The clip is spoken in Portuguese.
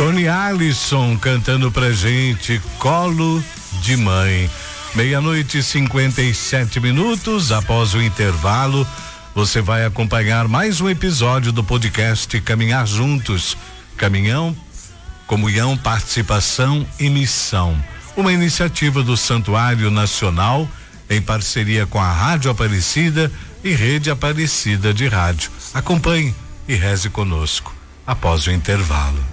Tony Allison cantando pra gente Colo de Mãe. 00:57. Após o intervalo, você vai acompanhar mais um episódio do podcast Caminhar Juntos. Caminhão, comunhão, participação e missão. Uma iniciativa do Santuário Nacional em parceria com a Rádio Aparecida e Rede Aparecida de Rádio. Acompanhe e reze conosco após o intervalo.